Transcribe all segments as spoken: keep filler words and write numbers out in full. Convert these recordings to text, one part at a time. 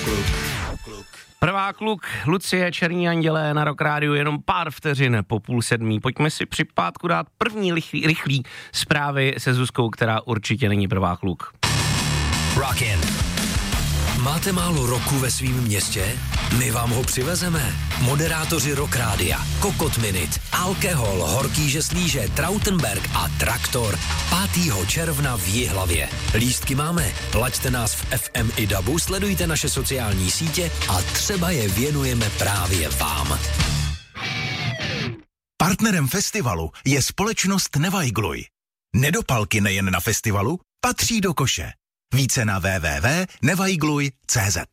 Prvá kluk, Lucie, Černí andělé na Rock Rádiu, jenom pár vteřin po půl sedmí. Pojďme si při pátku dát první rychlý, rychlý zprávy se Zuzkou, která určitě není prvá kluk. Rockin'. Máte málo roku ve svém městě? My vám ho přivezeme. Moderátoři Rock Rádia, Kokot Minute, Alkohol, Horký žeslíže, Trautenberg a Traktor pátého června v Jihlavě. Lístky máme, laďte nás v F M i dabu, sledujte naše sociální sítě a třeba je věnujeme právě vám. Partnerem festivalu je společnost Nevajgluj. Nedopalky nejen na festivalu, patří do koše. Více na w w w tečka nevajgluj tečka c z.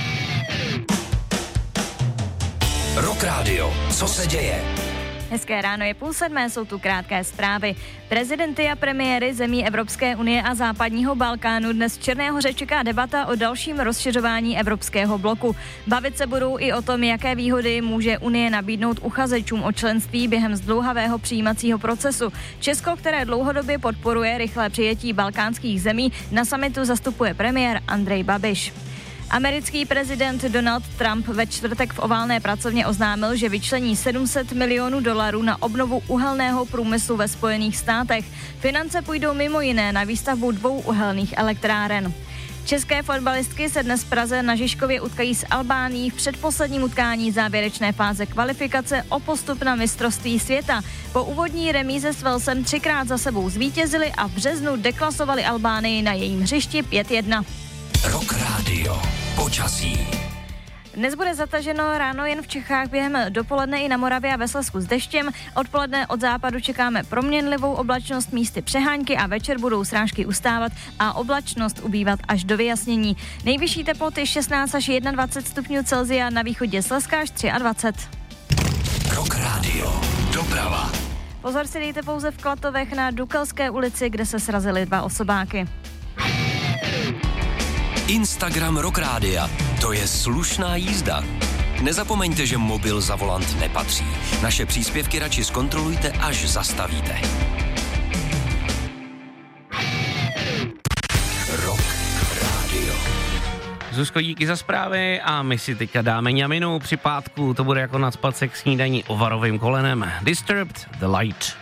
Rock Radio, co se děje? Hezké ráno, je půl sedmé, jsou tu krátké zprávy. Prezidenty a premiéry zemí Evropské unie a západního Balkánu dnes v Černé Hoře čeká debata o dalším rozšiřování evropského bloku. Bavit se budou i o tom, jaké výhody může Unie nabídnout uchazečům o členství během zdlouhavého přijímacího procesu. Česko, které dlouhodobě podporuje rychlé přijetí balkánských zemí, na summitu zastupuje premiér Andrej Babiš. Americký prezident Donald Trump ve čtvrtek v oválné pracovně oznámil, že vyčlení sedm set milionů dolarů na obnovu uhelného průmyslu ve Spojených státech. Finance půjdou mimo jiné na výstavbu dvou uhelných elektráren. České fotbalistky se dnes v Praze na Žižkově utkají s Albánií v předposledním utkání závěrečné fáze kvalifikace o postup na mistrovství světa. Po úvodní remíze s Walesem třikrát za sebou zvítězili a v březnu deklasovali Albánii na jejím hřišti pět jedna. Rock Radio. Počasí. Dnes bude zataženo ráno jen v Čechách, během dopoledne i na Moravě a ve Slezsku s deštěm. Odpoledne od západu čekáme proměnlivou oblačnost, místy přehánky a večer budou srážky ustávat a oblačnost ubývat až do vyjasnění. Nejvyšší teploty šestnáct až dvacet jedna stupňů Celsia, na východě Slezska až dvacet tři. Rock Radio. Doprava. Pozor si dejte pouze v Klatovech na Dukelské ulici, kde se srazily dva osobáky. Instagram Rock Rádia. To je slušná jízda. Nezapomeňte, že mobil za volant nepatří. Naše příspěvky radši zkontrolujte, až zastavíte. Rock Radio. Zuzko, díky za zprávy a my si teďka dáme ňaminu při pátku. To bude jako nacpat se k snídaní ovarovým kolenem. Disturbed the Light.